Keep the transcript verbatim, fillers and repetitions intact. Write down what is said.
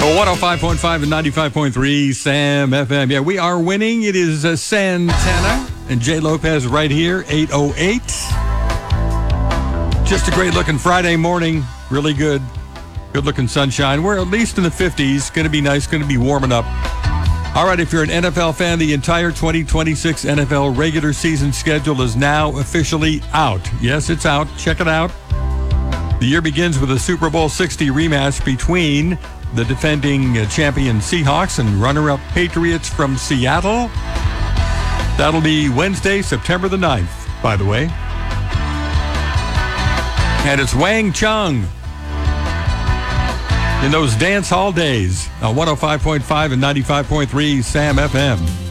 one oh five point five and ninety-five point three Sam F M. Yeah, we are winning. It is uh, Santana and Jay Lopez right here, eight oh eight. Just a great-looking Friday morning. Really good. Good-looking sunshine. We're at least in the fifties. Going to be nice. Going to be warming up. All right, if you're an N F L fan, the entire twenty twenty-six N F L regular season schedule is now officially out. Yes, it's out. Check it out. The year begins with a Super Bowl sixty rematch between the defending champion Seahawks and runner-up Patriots from Seattle. That'll be Wednesday, September the ninth, by the way. And it's Wang Chung in those dance hall days on one oh five point five and ninety-five point three Sam F M.